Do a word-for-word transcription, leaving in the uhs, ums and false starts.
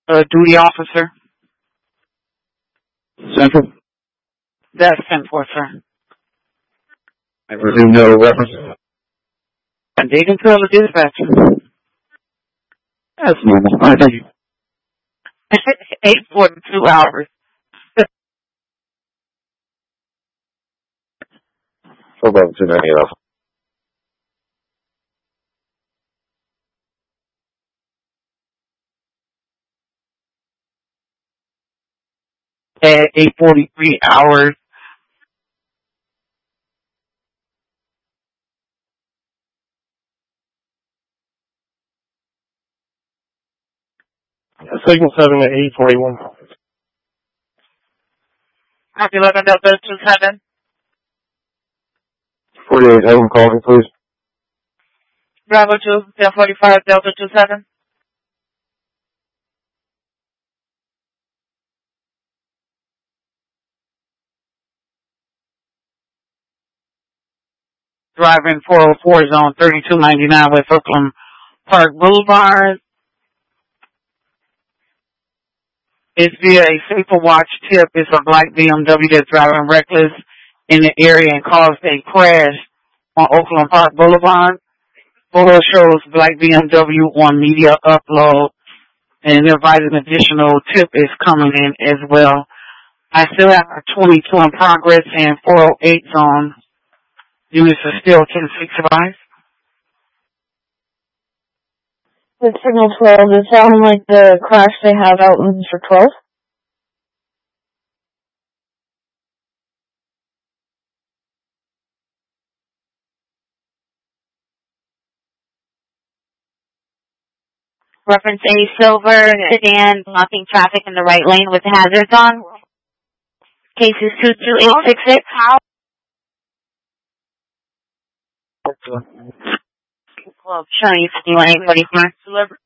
uh, duty officer. Central? That's ten four, sir. I presume no reference? And they can tell the dispatcher. That's normal. All right, thank you. eight forty-two hours. Hope I haven't seen any of At eight forty-three hours. Signal seven at eight forty-one. Happy eleven Delta two seven. forty-eight, have them call me, please. Bravo two, ten forty-five Delta two seven. Driving four oh four zone thirty-two ninety-nine West Oakland Park Boulevard. It's via a Safer Watch tip. It's a black B M W that's driving reckless in the area and caused a crash on Oakland Park Boulevard. Photo shows black B M W on media upload, and they're advising an additional tip is coming in as well. I still have a twenty-two in progress and four oh eight zone. Units are still ten six advised. The signal twelve, does it sound like the crash they have out in for twelve? Reference a silver sedan blocking traffic in the right lane with hazards on. Cases two two eight six six. Club showing you eight forty-four.